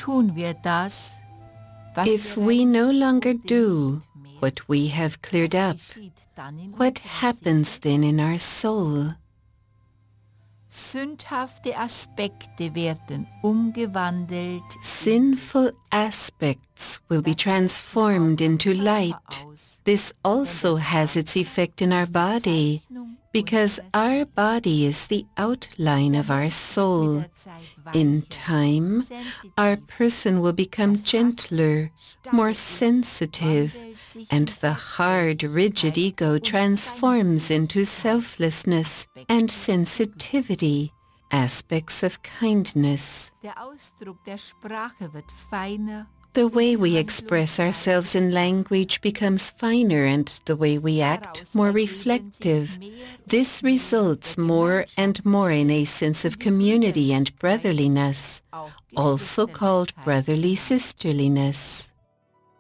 tun wir das, was If wir we no rein longer und do nicht mehr, what we have cleared was up, geschieht dann in what unserer happens Seele? then in our soul? Sündhafte Aspekte werden umgewandelt Sinful aspects will be transformed into light. This also has its effect in our body, because our body is the outline of our soul. In time, our person will become gentler, more sensitive, and the hard, rigid ego transforms into selflessness and sensitivity, aspects of kindness. Der Ausdruck der Sprache wird feiner. The way we express ourselves in language becomes finer, and the way we act more reflective. This results more and more in a sense of community and brotherliness, also called brotherly sisterliness.